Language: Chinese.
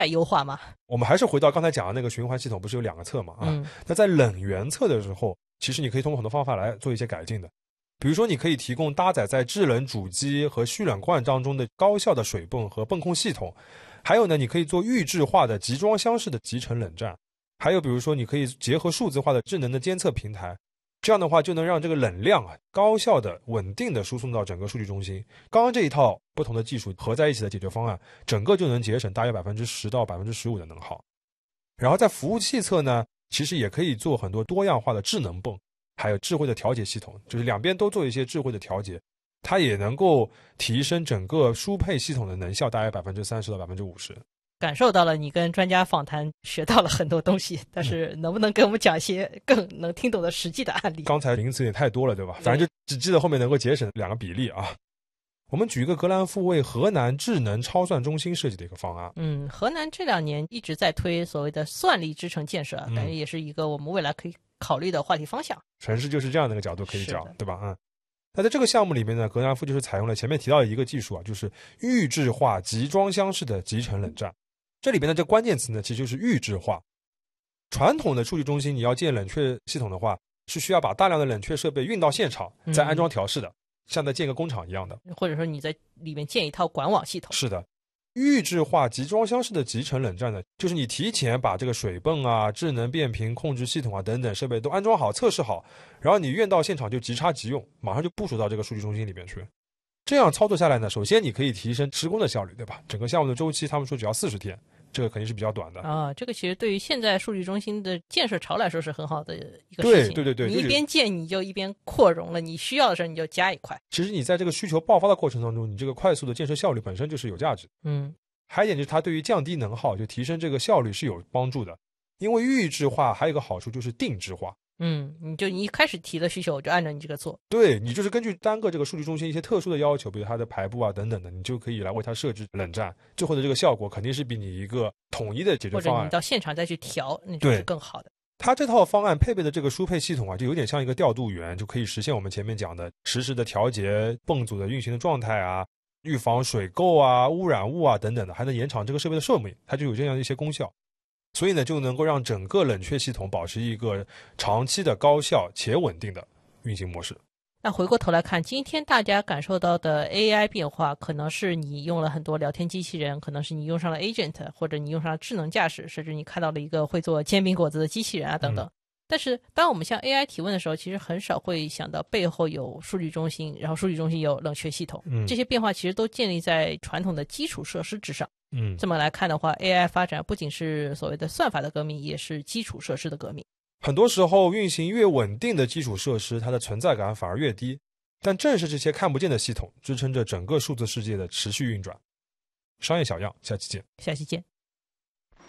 在优化嘛。 我们还是回到刚才讲的那个循环系统，不是有2个侧嘛？那在冷源侧的时候，其实你可以通过很多方法来做一些改进的。比如说，你可以提供搭载在制冷主机和蓄冷罐当中的高效的水泵和泵控系统，还有呢，你可以做预制化的集装箱式的集成冷站，还有比如说，你可以结合数字化的智能的监测平台，这样的话就能让这个冷量高效的、稳定的输送到整个数据中心。刚刚这一套不同的技术合在一起的解决方案，整个就能节省大约10%到15%的能耗。然后在服务器侧呢，其实也可以做很多多样化的智能泵，还有智慧的调节系统，就是两边都做一些智慧的调节，它也能够提升整个输配系统的能效大约30%到50%。 感受到了你跟专家访谈学到了很多东西，但是能不能给我们讲一些更能听懂的实际的案例？ 刚才名词也太多了，对吧？反正就只记得后面能够节省2个比例啊。我们举一个格兰富为河南智能超算中心设计的一个方案。 河南这2年一直在推所谓的算力支撑建设，感觉也是一个我们未来可以考虑的话题方向。 城市就是这样的一个角度可以讲，对吧？那在这个项目里面呢，格兰富就是采用了前面提到的一个技术就是预制化集装箱式的集成冷站。这里边的这关键词呢，其实就是预制化。传统的数据中心你要建冷却系统的话，是需要把大量的冷却设备运到现场，再安装调试的，像在建个工厂一样的， 或者说你在里面建一套管网系统。 是的。预制化集装箱式的集成冷站呢，就是你提前把这个水泵啊、智能变频控制系统啊等等设备都安装好、测试好，然后你运到现场就即插即用，马上就部署到这个数据中心里面去。这样操作下来呢，首先你可以提升施工的效率，对吧？整个项目的周期他们说只要40天，这个肯定是比较短的这个其实对于现在数据中心的建设潮来说是很好的一个事情。 对， 你一边建你就一边扩容了，你需要的时候你就加一块。 其实你在这个需求爆发的过程当中，你这个快速的建设效率本身就是有价值。还有一点就是它对于降低能耗，就提升这个效率是有帮助的。因为预制化还有一个好处就是定制化。 你一开始提的需求，我就按照你这个做。 对，你就是根据单个这个数据中心一些特殊的要求，比如它的排布啊等等的，你就可以来为它设置冷站，最后的这个效果肯定是比你一个统一的解决方案， 或者你到现场再去调，那就是更好的。 它这套方案配备的这个输配系统就有点像一个调度员，就可以实现我们前面讲的实时的调节泵组的运行的状态啊，预防水垢啊、污染物啊等等的，还能延长这个设备的寿命，它就有这样一些功效。所以呢，就能够让整个冷却系统保持一个长期的高效且稳定的运行模式。 那回过头来看，今天大家感受到的 AI 变化，可能是你用了很多聊天机器人，可能是你用上了 agent， 或者你用上了智能驾驶，甚至你看到了一个会做煎饼果子的机器人啊等等。但是当我们向 AI 提问的时候，其实很少会想到背后有数据中心，然后数据中心有冷却系统，这些变化其实都建立在传统的基础设施之上。这么来看的话， AI 发展不仅是所谓的算法的革命，也是基础设施的革命。 很多时候运行越稳定的基础设施，它的存在感反而越低，但正是这些看不见的系统支撑着整个数字世界的持续运转。商业小样，下期见。 下期见。